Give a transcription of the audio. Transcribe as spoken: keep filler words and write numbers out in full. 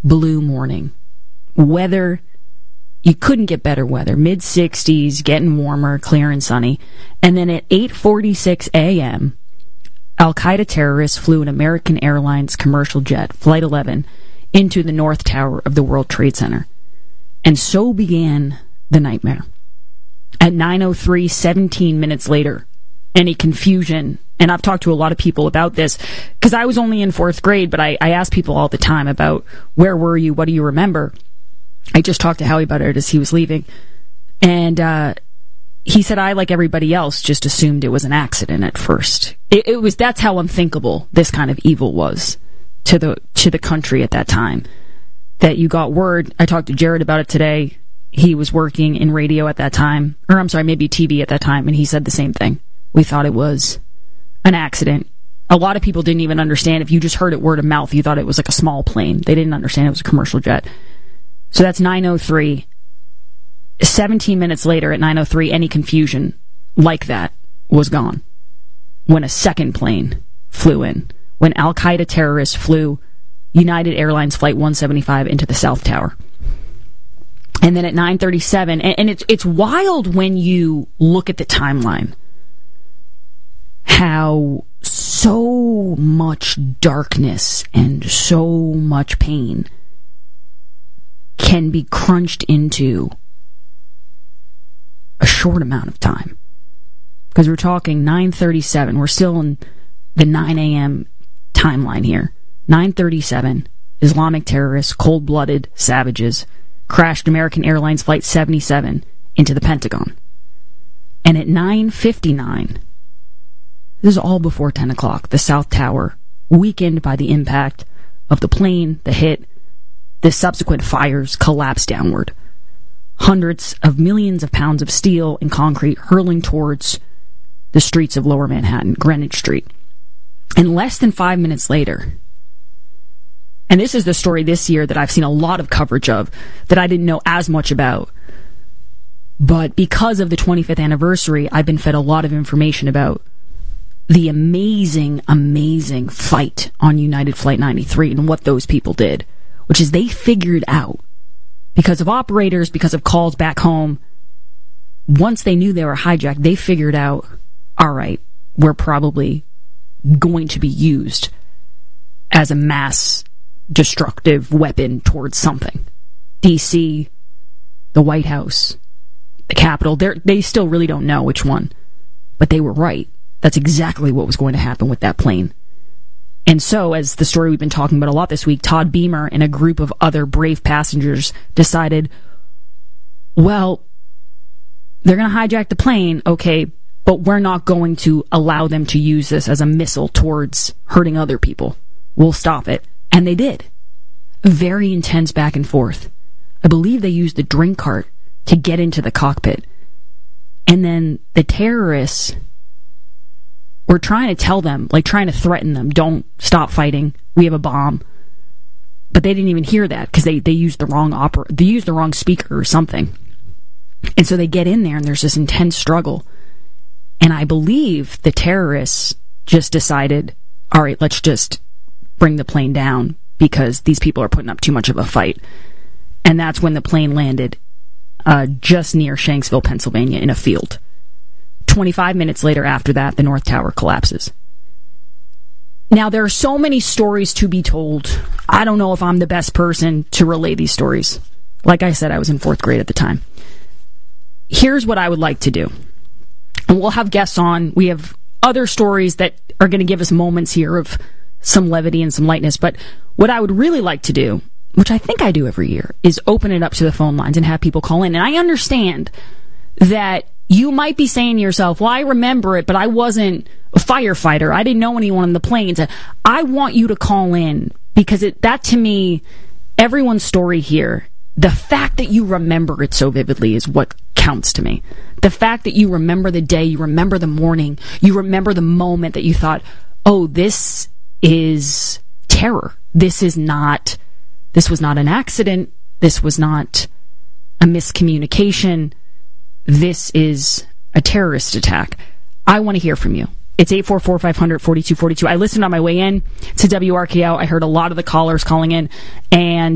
blue morning. Weather, you couldn't get better weather. mid sixties, getting warmer, clear and sunny. And then at eight forty-six a.m., Al-Qaeda terrorists flew an American Airlines commercial jet, Flight eleven, into the North Tower of the World Trade Center. And so began the nightmare. At nine oh three, seventeen minutes later, any confusion, and I've talked to a lot of people about this, because I was only in fourth grade, but I, I ask people all the time about, where were you, what do you remember? I just talked to Howie about it as he was leaving, and uh, he said, I, like everybody else, just assumed it was an accident at first. It, it was, that's how unthinkable this kind of evil was to the to the country at that time. That you got word, I talked to Jared about it today, he was working in radio at that time, or I'm sorry, maybe T V at that time, and he said the same thing. We thought it was an accident. A lot of people didn't even understand. If you just heard it word of mouth, you thought it was like a small plane. They didn't understand it was a commercial jet. So that's nine oh three. seventeen minutes later at nine oh three, any confusion like that was gone. When a second plane flew in. When Al-Qaeda terrorists flew United Airlines Flight one seventy-five into the South Tower. And then at nine thirty-seven, and, and it's it's wild when you look at the timeline, how so much darkness and so much pain can be crunched into a short amount of time. Because we're talking nine thirty-seven, we're still in the nine a.m. timeline here. nine thirty-seven, Islamic terrorists, cold-blooded savages, crashed American Airlines Flight seventy-seven into the Pentagon. And at nine fifty-nine, this is all before ten o'clock, the South Tower, weakened by the impact of the plane, the hit, the subsequent fires, collapsed downward. Hundreds of millions of pounds of steel and concrete hurling towards the streets of Lower Manhattan, Greenwich Street. And less than five minutes later, and this is the story this year that I've seen a lot of coverage of, that I didn't know as much about, but because of the twenty-fifth anniversary, I've been fed a lot of information about the amazing, amazing fight on United Flight ninety-three and what those people did, which is they figured out, because of operators, because of calls back home, once they knew they were hijacked, they figured out, all right, we're probably going to be used as a mass destructive weapon towards something. D C, the White House, the Capitol, they still really don't know which one, but they were right. That's exactly what was going to happen with that plane. And so, as the story we've been talking about a lot this week, Todd Beamer and a group of other brave passengers decided, well, they're going to hijack the plane, okay, but we're not going to allow them to use this as a missile towards hurting other people. We'll stop it. And they did. Very intense back and forth. I believe they used the drink cart to get into the cockpit. And then the terrorists were trying to tell them, like trying to threaten them, don't stop fighting, we have a bomb. But they didn't even hear that because they, they used the wrong oper- they used the wrong speaker or something. And so they get in there and there's this intense struggle. And I believe the terrorists just decided, all right, let's just bring the plane down because these people are putting up too much of a fight. And that's when the plane landed uh, just near Shanksville, Pennsylvania, in a field. twenty-five minutes later after that, the North Tower collapses. Now, there are so many stories to be told. I don't know if I'm the best person to relay these stories. Like I said, I was in fourth grade at the time. Here's what I would like to do. And we'll have guests on. We have other stories that are going to give us moments here of some levity and some lightness. But what I would really like to do, which I think I do every year, is open it up to the phone lines and have people call in. And I understand that you might be saying to yourself, well, I remember it, but I wasn't a firefighter. I didn't know anyone on the planes. I want you to call in because it, that, to me, everyone's story here, the fact that you remember it so vividly is what counts to me. The fact that you remember the day, you remember the morning, you remember the moment that you thought, oh, this is terror. This is not, this was not an accident. This was not a miscommunication. This is a terrorist attack. I want to hear from you. It's eight four four, five hundred, forty-two forty-two. I listened on my way in to W R K O. I heard a lot of the callers calling in, and